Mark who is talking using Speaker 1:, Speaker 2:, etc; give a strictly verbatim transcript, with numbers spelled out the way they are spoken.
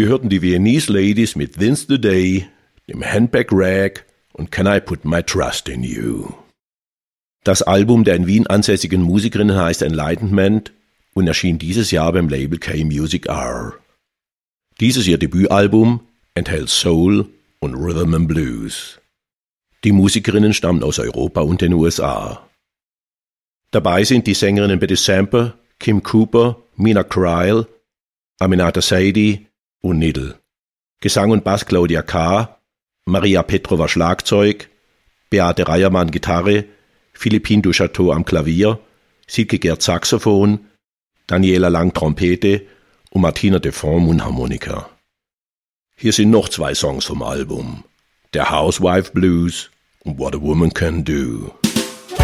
Speaker 1: Wir hörten die Viennese Ladies mit Vince the Day, dem Handbag Rag und Can I Put My Trust in You. Das Album der in Wien ansässigen Musikerin heißt Enlightenment und erschien dieses Jahr beim Label K-Music R. Dieses ihr Debütalbum enthält Soul und Rhythm and Blues. Die Musikerinnen stammen aus Europa und den U S A. Dabei sind die Sängerinnen Betty Samper, Kim Cooper, Mina Cryle, Aminata Saidi und Nidl. Gesang und Bass Claudia K., Maria Petrova Schlagzeug, Beate Reiermann Gitarre, Philippine Duchateau am Klavier, Silke Gerd Saxophon, Daniela Lang Trompete und Martina Defont Mundharmonika. Hier sind noch zwei Songs vom Album, der Housewife Blues und What a Woman Can Do.